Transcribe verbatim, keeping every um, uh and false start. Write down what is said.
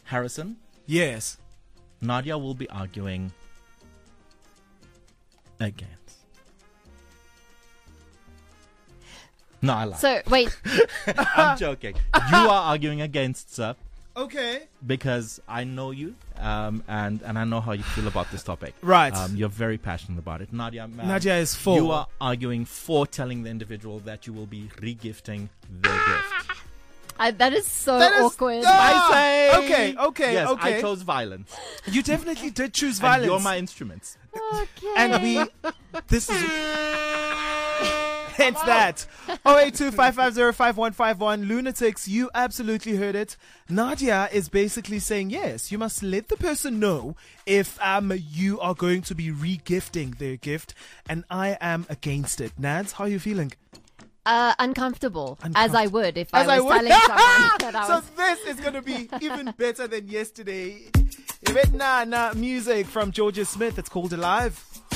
Harrison, Yes. Nadia will be arguing against. No, I lied. So, wait. I'm joking. You are arguing against, sir, Okay. because I know you, um, and and I know how you feel about this topic. Right. Um, you're very passionate about it. Nadia, ma'am, Nadia is for. you are arguing for telling the individual that you will be regifting their gift. I, that is so That is- awkward. Ah! I say. Okay, okay, yes, okay. I chose violence. You definitely did choose And violence. you're my instruments. Okay. And we. This is. Hence that. oh eight two, five five zero, five one five one. Lunatics, you absolutely heard it. Nadia is basically saying, yes, you must let the person know if um you are going to be re-gifting their gift. And I am against it. Nads, how are you feeling? Uh, uncomfortable, Uncomf- as I would if As I I was would. telling someone that I So was. this is going to be even better than yesterday. Nah, nah, music from Georgia Smith. It's called Alive.